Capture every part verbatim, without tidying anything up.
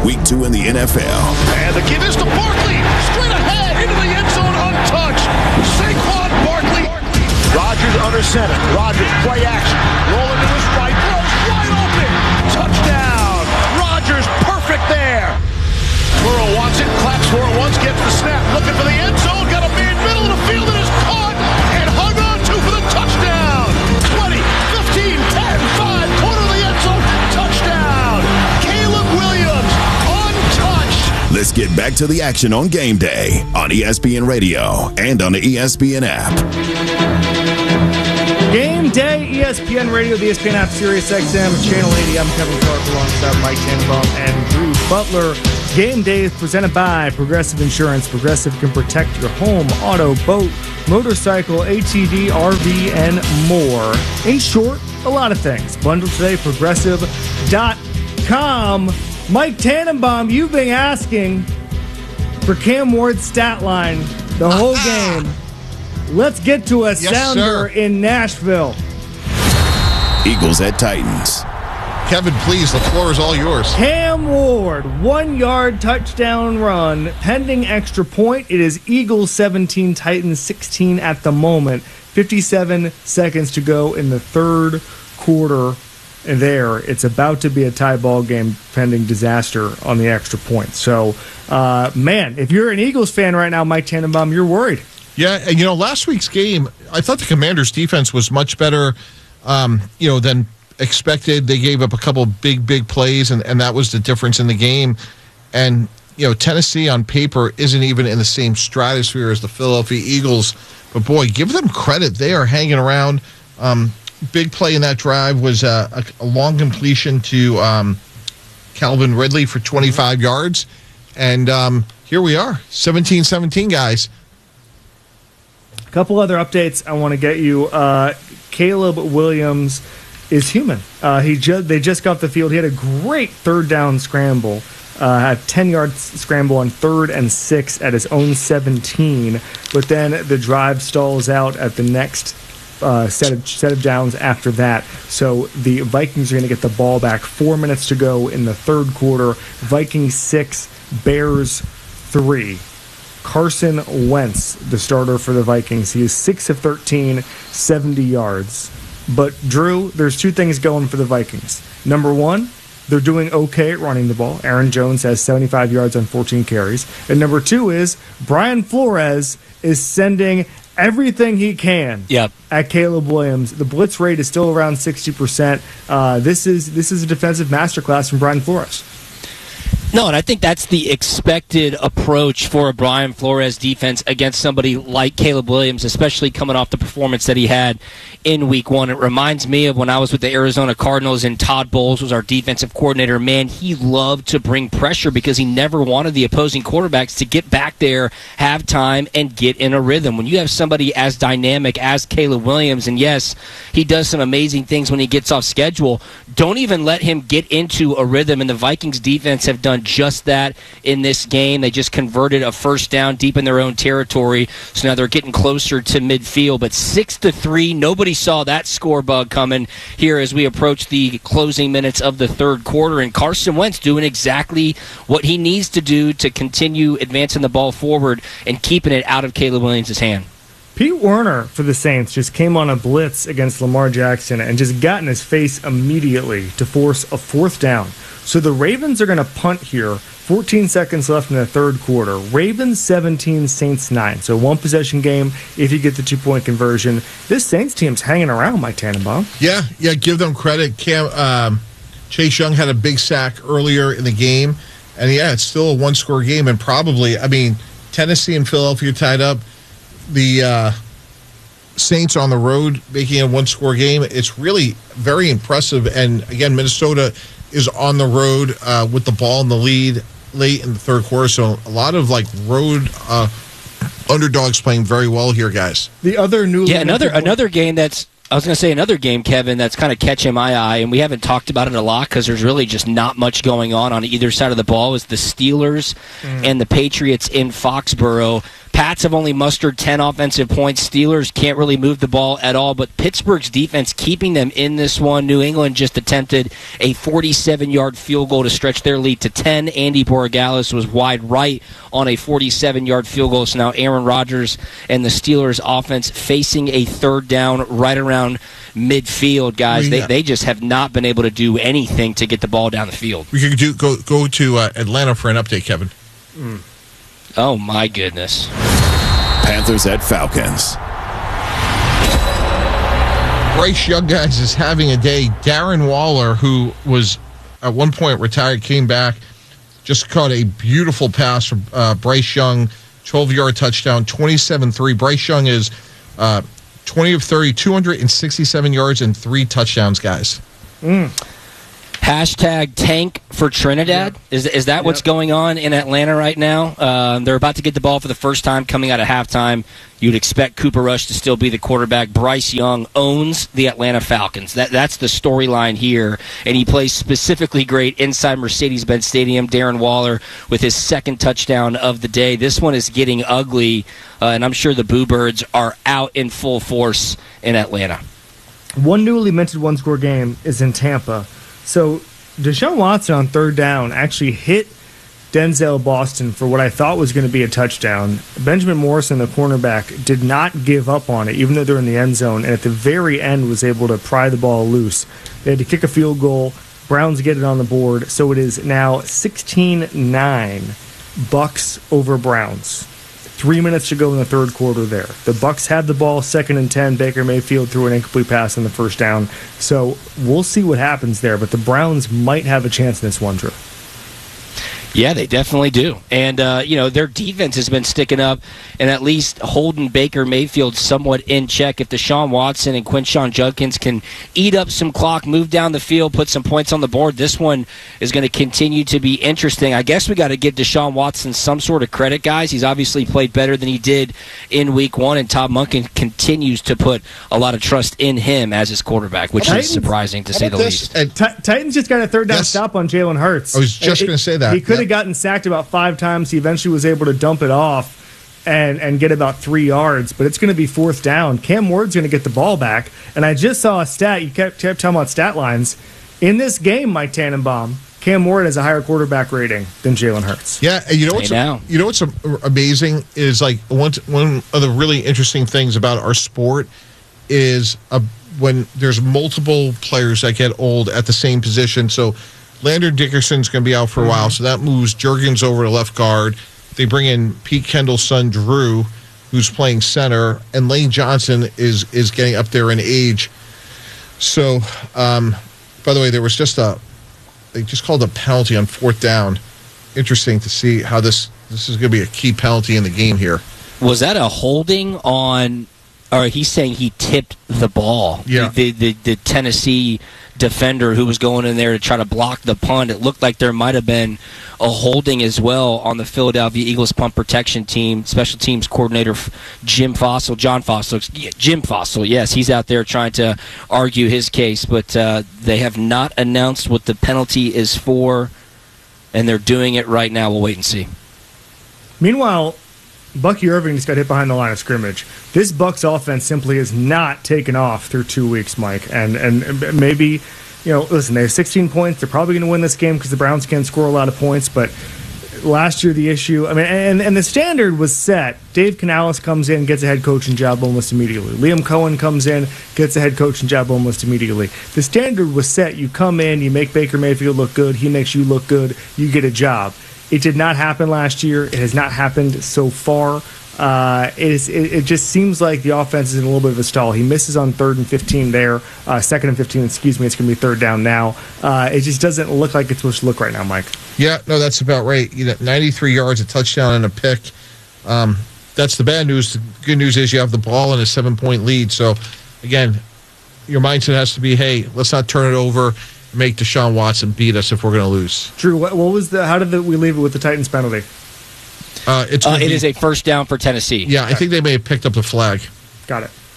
Week two in the N F L. And the give is to Barkley. Straight ahead into the end zone untouched. Saquon Barkley. Rodgers under center. Rodgers play action. Rolling to his right. Throws wide open. Touchdown. Rodgers perfect there. Burrow wants it. Claps for it once. Gets the snap. Looking for the end zone. Got a man middle of the field that is caught and hung on to for the touchdown. twenty, fifteen, ten, five. Corner of the end zone. Touchdown. Caleb Williams untouched. Let's get back to the action on game day on E S P N Radio and on the E S P N app. Game day, E S P N Radio, the E S P N app, Sirius X M, Channel eighty. I'm Kevin Clark alongside Mike Tannenbaum and Drew Butler. Game day is presented by Progressive Insurance. Progressive can protect your home, auto, boat, motorcycle, A T V, R V, and more. In short, a lot of things. Bundle today, progressive dot com. Mike Tannenbaum, you've been asking for Cam Ward's stat line the whole game. Let's get to a yes, sounder sir. in Nashville. Eagles at Titans. Kevin, please, the floor is all yours. Cam Ward, one-yard touchdown run, pending extra point. It is Eagles seventeen, Titans sixteen at the moment. fifty-seven seconds to go in the third quarter. There, it's about to be a tie ball game pending disaster on the extra point. So, uh, man, if you're an Eagles fan right now, Mike Tannenbaum, you're worried. Yeah, and you know, last week's game, I thought the Commanders' defense was much better, um, you know, than expected. They gave up a couple big, big plays, and, and that was the difference in the game. And, you know, Tennessee on paper isn't even in the same stratosphere as the Philadelphia Eagles. But, boy, give them credit. They are hanging around. Um, big play in that drive was a, a, a long completion to um, Calvin Ridley for twenty-five yards. And um, here we are, seventeen seventeen, guys. A couple other updates I want to get you. Uh, Caleb Williams is human. Uh, he just they just got off the field. He had a great third down scramble, uh, had a ten-yard scramble on third and six at his own seventeen. But then the drive stalls out at the next uh, set of set of downs after that. So the Vikings are going to get the ball back. Four minutes to go in the third quarter. Vikings six, Bears three. Carson Wentz, the starter for the Vikings. He is six of thirteen, seventy yards. But, Drew, there's two things going for the Vikings. Number one, they're doing okay at running the ball. Aaron Jones has seventy-five yards on fourteen carries. And number two is Brian Flores is sending everything he can yep. at Caleb Williams. The blitz rate is still around sixty percent. Uh, this is this is a defensive masterclass from Brian Flores. No, and I think that's the expected approach for a Brian Flores defense against somebody like Caleb Williams, especially coming off the performance that he had in week one. It reminds me of when I was with the Arizona Cardinals and Todd Bowles was our defensive coordinator. Man, he loved to bring pressure because he never wanted the opposing quarterbacks to get back there, have time, and get in a rhythm. When you have somebody as dynamic as Caleb Williams, and yes, he does some amazing things when he gets off schedule, don't even let him get into a rhythm, and the Vikings defense have done just that in this game. They just converted a first down deep in their own territory, so now they're getting closer to midfield. But six to three, nobody saw that score bug coming here as we approach the closing minutes of the third quarter, and Carson Wentz doing exactly what he needs to do to continue advancing the ball forward and keeping it out of Caleb Williams' hand. Pete Werner for the Saints just came on a blitz against Lamar Jackson and just got in his face immediately to force a fourth down. So the Ravens are going to punt here. fourteen seconds left in the third quarter. Ravens seventeen, Saints nine. So one possession game if you get the two-point conversion. This Saints team's hanging around, Mike Tannenbaum. Yeah, yeah, give them credit. Cam, um, Chase Young had a big sack earlier in the game. And, yeah, it's still a one-score game. And probably, I mean, Tennessee and Philadelphia tied up. The uh, Saints on the road making a one-score game. It's really very impressive. And, again, Minnesota is on the road uh, with the ball in the lead late in the third quarter. So a lot of, like, road uh, underdogs playing very well here, guys. The other new Yeah, another another game that's I was going to say another game, Kevin, that's kind of catching my eye, and we haven't talked about it a lot because there's really just not much going on on either side of the ball, is the Steelers mm. and the Patriots in Foxborough. Pats have only mustered ten offensive points. Steelers can't really move the ball at all, but Pittsburgh's defense keeping them in this one. New England just attempted a forty-seven-yard field goal to stretch their lead to ten. Andy Borregales was wide right on a forty-seven-yard field goal. So now Aaron Rodgers and the Steelers offense facing a third down right around midfield, guys. We, they, they just have not been able to do anything to get the ball down the field. We could do go go to uh, Atlanta for an update, Kevin. Mm. Oh, my goodness. Panthers at Falcons. Bryce Young, guys, is having a day. Darren Waller, who was at one point retired, came back, just caught a beautiful pass from uh, Bryce Young, twelve-yard touchdown, twenty-seven three. Bryce Young is uh, twenty of thirty, two hundred sixty-seven yards and three touchdowns, guys. Mm. Hashtag tank for Trinidad. Yep. Is is that yep. what's going on in Atlanta right now? Uh, they're about to get the ball for the first time coming out of halftime. You'd expect Cooper Rush to still be the quarterback. Bryce Young owns the Atlanta Falcons. That That's the storyline here. And he plays specifically great inside Mercedes-Benz Stadium. Darren Waller with his second touchdown of the day. This one is getting ugly, uh, and I'm sure the Boo Birds are out in full force in Atlanta. One newly minted one-score game is in Tampa. So Deshaun Watson on third down actually hit Denzel Boston for what I thought was going to be a touchdown. Benjamin Morrison, the cornerback, did not give up on it, even though they're in the end zone, and at the very end was able to pry the ball loose. They had to kick a field goal. Browns get it on the board, so it is now sixteen nine, Bucks over Browns. Three minutes to go in the third quarter there. The Bucks had the ball, second and ten. Baker Mayfield threw an incomplete pass in the first down. So we'll see what happens there, but the Browns might have a chance in this one, Drew. Yeah, they definitely do. And, uh, you know, their defense has been sticking up and at least holding Baker Mayfield somewhat in check. If Deshaun Watson and Quinshon Judkins can eat up some clock, move down the field, put some points on the board, this one is going to continue to be interesting. I guess we got to give Deshaun Watson some sort of credit, guys. He's obviously played better than he did in week one, and Todd Monken continues to put a lot of trust in him as his quarterback, which Titans, is surprising to say the this? least. And T- Titans just got a third down yes. stop on Jalen Hurts. I was just going to say that. He could have gotten sacked about five times. He eventually was able to dump it off and, and get about three yards, but it's going to be fourth down. Cam Ward's going to get the ball back, and I just saw a stat. You kept, kept talking about stat lines. In this game, Mike Tannenbaum, Cam Ward has a higher quarterback rating than Jalen Hurts. Yeah, and you know what's a, you know what's amazing is like one one of the really interesting things about our sport is a, when there's multiple players that get old at the same position. So Landon Dickerson's going to be out for a while, so that moves Juergens over to left guard. They bring in Pete Kendall's son, Drew, who's playing center, and Lane Johnson is is getting up there in age. So, um, by the way, there was just a, they just called a penalty on fourth down. Interesting to see how this, this is going to be a key penalty in the game here. Was that a holding on, or he's saying he tipped the ball? Yeah. The, the, the Tennessee defender who was going in there to try to block the punt. It looked like there might have been a holding as well on the Philadelphia Eagles punt protection team. Special teams coordinator Jim Fossil, John Fossil, yeah, Jim Fossil, yes, he's out there trying to argue his case, but uh, they have not announced what the penalty is for, and they're doing it right now. We'll wait and see. Meanwhile, Bucky Irving just got hit behind the line of scrimmage. This Bucs offense simply has not taken off through two weeks, Mike. And and maybe, you know, listen, they have sixteen points. They're probably going to win this game because the Browns can't score a lot of points. But last year, the issue, I mean, and, and the standard was set. Dave Canales comes in, gets a head coaching job almost immediately. Liam Cohen comes in, gets a head coaching job almost immediately. The standard was set. You come in, you make Baker Mayfield look good. He makes you look good. You get a job. It did not happen last year. It has not happened so far. Uh, it, is, it, it just seems like the offense is in a little bit of a stall. He misses on third and fifteen there. Uh, second and fifteen, excuse me. It's going to be third down now. Uh, it just doesn't look like it's supposed to look right now, Mike. Yeah, no, that's about right. You know, ninety-three yards, a touchdown, and a pick. Um, that's the bad news. The good news is you have the ball and a seven-point lead. So, again, your mindset has to be, hey, let's not turn it over. Make Deshaun Watson beat us if we're going to lose. Drew, what, what was the? How did the, we leave it with the Titans penalty? Uh, it's uh, it be, is a first down for Tennessee. Yeah, okay. I think they may have picked up the flag. Got it.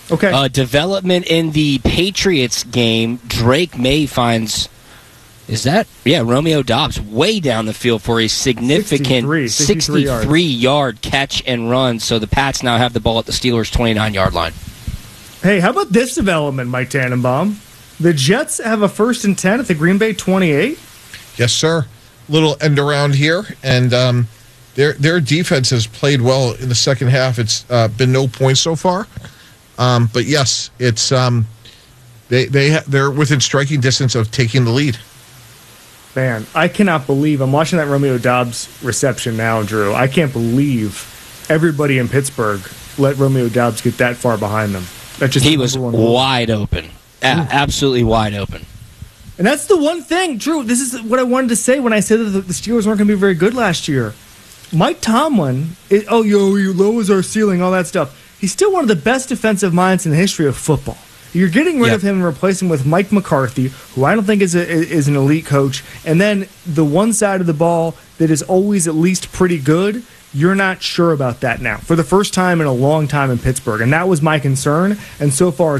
Okay. Uh, development in the Patriots game. Drake May finds, is that? Yeah, Romeo Doubs way down the field for a significant sixty-three-yard catch and run. So the Pats now have the ball at the Steelers' twenty-nine-yard line. Hey, how about this development, Mike Tannenbaum? The Jets have a first and ten at the Green Bay twenty-eight. Yes, sir. Little end around here, and um, their their defense has played well in the second half. It's uh, been no points so far. Um, but yes, it's um, they they they're within striking distance of taking the lead. Man, I cannot believe I'm watching that Romeo Doubs reception now, Drew. I can't believe everybody in Pittsburgh let Romeo Doubs get that far behind them. That just he was wide open, a- absolutely wide open. And that's the one thing, Drew. This is what I wanted to say when I said that the Steelers weren't going to be very good last year. Mike Tomlin, is, oh yo, you lowers our ceiling, all that stuff. He's still one of the best defensive minds in the history of football. You're getting rid yep. of him and replacing him with Mike McCarthy, who I don't think is a, is an elite coach. And then the one side of the ball that is always at least pretty good, you're not sure about that now for the first time in a long time in Pittsburgh. And that was my concern. And so far,